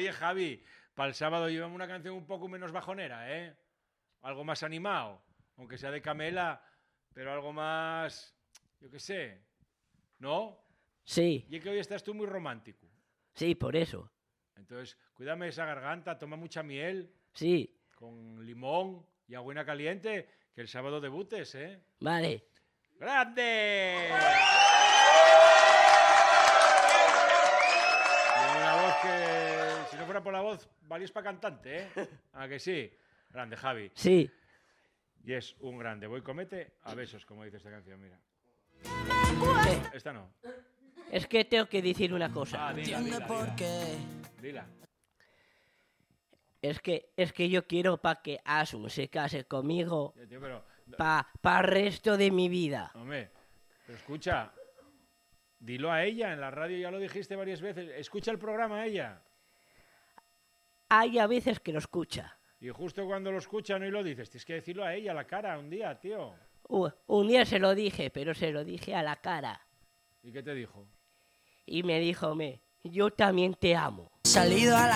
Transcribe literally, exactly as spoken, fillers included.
Oye, Javi, para el sábado llevamos una canción un poco menos bajonera, ¿eh? Algo más animado, aunque sea de Camela, pero algo más, yo qué sé, ¿no? Sí. Y es que hoy estás tú muy romántico. Sí, por eso. Entonces, cuídame esa garganta, toma mucha miel. Sí. Con limón y agüita caliente, que el sábado debutes, ¿eh? Vale. ¡Grande! Tiene una voz que, si no fuera por la voz, valías para cantante, ¿eh? ¿A que sí? Grande, Javi. Sí. Y es un grande. Voy comete a besos, como dice esta canción, mira. ¿Qué? Esta no. Es que tengo que decir una cosa. Ah, dila, dila, dila. Dila. Es que, es que yo quiero para que Asun se case conmigo Ya, tío, pero... para pa el resto de mi vida. Hombre, pero escucha, dilo a ella, en la radio ya lo dijiste varias veces. Escucha el programa a ella. Hay a veces que lo escucha. Y justo cuando lo escucha no y lo dices, tienes que decirlo a ella a la cara un día, tío. Uh, un día se lo dije, pero se lo dije a la cara. ¿Y qué te dijo? Y me dijo, me, yo también te amo. Salido a la